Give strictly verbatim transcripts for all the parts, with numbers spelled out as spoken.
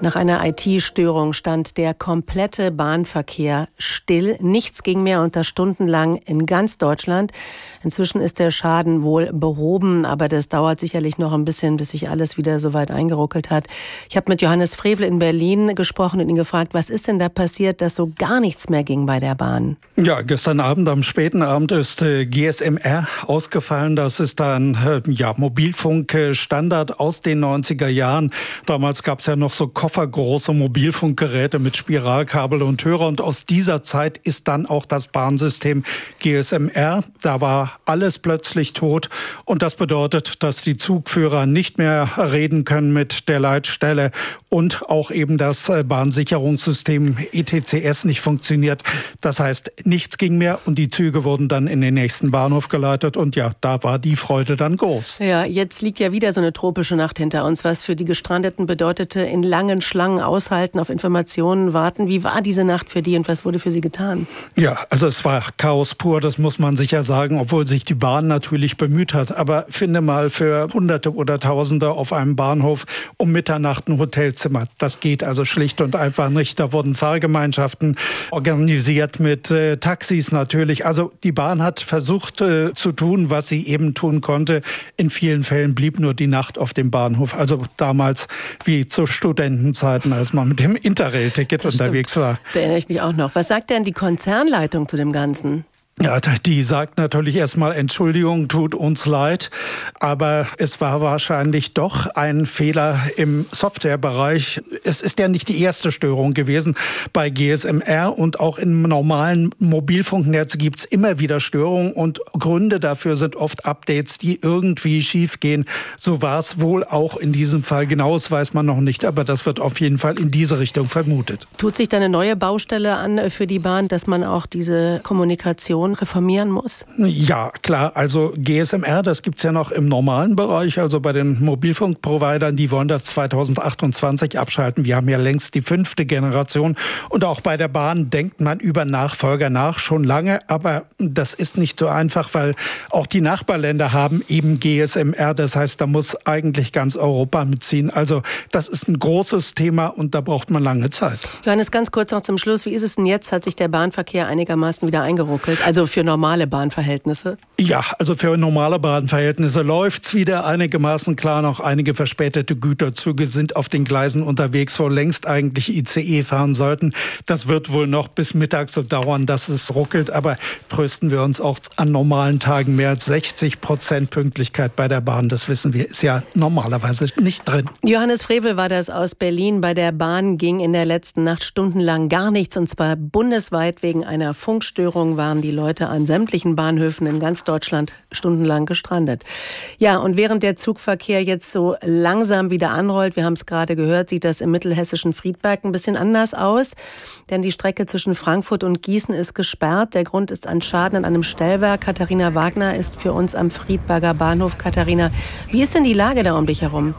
Nach einer I T-Störung stand der komplette Bahnverkehr still. Nichts ging mehr unter stundenlang in ganz Deutschland. Inzwischen ist der Schaden wohl behoben, aber das dauert sicherlich noch ein bisschen, bis sich alles wieder so weit eingeruckelt hat. Ich habe mit Johannes Frevel in Berlin gesprochen und ihn gefragt, was ist denn da passiert, dass so gar nichts mehr ging bei der Bahn? Ja, gestern Abend, am späten Abend ist äh, G S M R ausgefallen. Das ist ein äh, ja, Mobilfunkstandard aus den neunziger Jahren. Damals gab es ja noch so koffergroße Mobilfunkgeräte mit Spiralkabel und Hörer. Und aus dieser Zeit ist dann auch das Bahnsystem G S M R. Da war alles plötzlich tot. Und das bedeutet, dass die Zugführer nicht mehr reden können mit der Leitstelle und auch eben das Bahnsicherungssystem E T C S nicht funktioniert. Das heißt, nichts ging mehr und die Züge wurden dann in den nächsten Bahnhof geleitet. Und ja, da war die Freude dann groß. Ja, jetzt liegt ja wieder so eine tropische Nacht hinter uns, was für die Gestrandeten bedeutete, in langen Schlangen aushalten, auf Informationen warten. Wie war diese Nacht für die und was wurde für sie getan? Ja, also es war Chaos pur, das muss man sicher sagen, obwohl sich die Bahn natürlich bemüht hat. Aber finde mal für Hunderte oder Tausende auf einem Bahnhof um Mitternacht ein Hotelzimmer. Das geht also schlicht und einfach nicht. Da wurden Fahrgemeinschaften organisiert mit äh, Taxis natürlich. Also die Bahn hat versucht äh, zu tun, was sie eben tun konnte. In vielen Fällen blieb nur die Nacht auf dem Bahnhof. Also damals wie zu Studentenzeiten, als man mit dem Interrail-Ticket unterwegs war. Da erinnere ich mich auch noch. Was sagt denn die Konzernleitung zu dem Ganzen? Ja, die sagt natürlich erstmal, Entschuldigung, tut uns leid, aber es war wahrscheinlich doch ein Fehler im Softwarebereich. Es ist ja nicht die erste Störung gewesen bei G S M R und auch im normalen Mobilfunknetz gibt es immer wieder Störungen und Gründe dafür sind oft Updates, die irgendwie schief gehen. So war es wohl auch in diesem Fall. Genaues weiß man noch nicht, aber das wird auf jeden Fall in diese Richtung vermutet. Tut sich da eine neue Baustelle an für die Bahn, dass man auch diese Kommunikation reformieren muss? Ja, klar. Also G S M R, das gibt's ja noch im normalen Bereich, also bei den Mobilfunkprovidern, die wollen das zweitausendachtundzwanzig abschalten. Wir haben ja längst die fünfte Generation und auch bei der Bahn denkt man über Nachfolger nach, schon lange, aber das ist nicht so einfach, weil auch die Nachbarländer haben eben G S M R, das heißt, da muss eigentlich ganz Europa mitziehen. Also das ist ein großes Thema und da braucht man lange Zeit. Johannes, ganz kurz noch zum Schluss, wie ist es denn jetzt? Hat sich der Bahnverkehr einigermaßen wieder eingeruckelt? Also für normale Bahnverhältnisse? Ja, also für normale Bahnverhältnisse läuft's wieder einigermaßen klar. Noch einige verspätete Güterzüge sind auf den Gleisen unterwegs, wo längst eigentlich I C E fahren sollten. Das wird wohl noch bis Mittag so dauern, dass es ruckelt. Aber trösten wir uns auch an normalen Tagen. Mehr als sechzig Prozent Pünktlichkeit bei der Bahn, das wissen wir, ist ja normalerweise nicht drin. Johannes Frevel war das aus Berlin. Bei der Bahn ging in der letzten Nacht stundenlang gar nichts. Und zwar bundesweit wegen einer Funkstörung waren die Leute an sämtlichen Bahnhöfen in ganz Deutschland stundenlang gestrandet. Ja, und während der Zugverkehr jetzt so langsam wieder anrollt, wir haben es gerade gehört, sieht das im mittelhessischen Friedberg ein bisschen anders aus. Denn die Strecke zwischen Frankfurt und Gießen ist gesperrt. Der Grund ist ein Schaden an einem Stellwerk. Katharina Wagner ist für uns am Friedberger Bahnhof. Katharina, wie ist denn die Lage da um dich herum?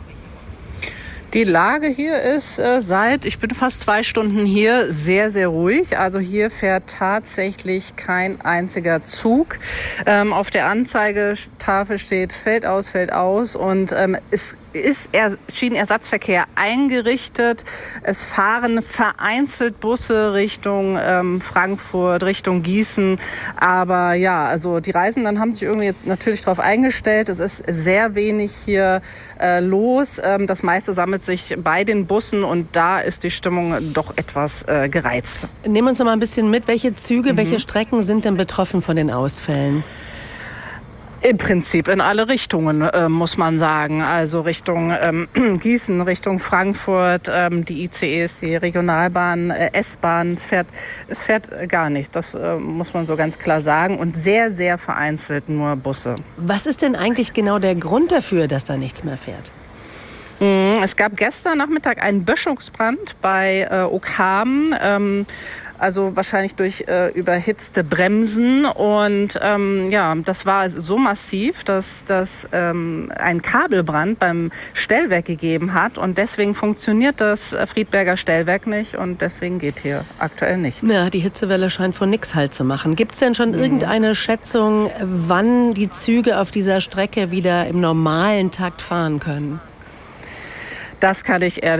Die Lage hier ist äh, seit, ich bin fast zwei Stunden hier, sehr, sehr ruhig. Also hier fährt tatsächlich kein einziger Zug. Ähm, auf der Anzeigetafel steht, fällt aus, fällt aus. Und ähm, es ist er, Schienenersatzverkehr eingerichtet. Es fahren vereinzelt Busse Richtung ähm, Frankfurt, Richtung Gießen. Aber ja, also die Reisenden haben sich irgendwie natürlich darauf eingestellt. Es ist sehr wenig hier äh, los. Ähm, das meiste sammelt sich bei den Bussen und da ist die Stimmung doch etwas äh, gereizt. Nimm uns noch mal ein bisschen mit. Welche Züge, mhm. welche Strecken sind denn betroffen von den Ausfällen? Im Prinzip in alle Richtungen, äh, muss man sagen. Also Richtung ähm, Gießen, Richtung Frankfurt, ähm, die I C Es, die Regionalbahn, äh, S-Bahn. Es fährt, es fährt gar nicht, das äh, muss man so ganz klar sagen. Und sehr, sehr vereinzelt nur Busse. Was ist denn eigentlich genau der Grund dafür, dass da nichts mehr fährt? Es gab gestern Nachmittag einen Böschungsbrand bei äh, Oakhamen. Ähm, Also wahrscheinlich durch äh, überhitzte Bremsen. Und ähm, ja, das war so massiv, dass das ähm, ein Kabelbrand beim Stellwerk gegeben hat. Und deswegen funktioniert das Friedberger Stellwerk nicht. Und deswegen geht hier aktuell nichts. Ja, die Hitzewelle scheint von nichts Halt zu machen. Gibt es denn schon mhm. irgendeine Schätzung, wann die Züge auf dieser Strecke wieder im normalen Takt fahren können? Das kann ich ehrlich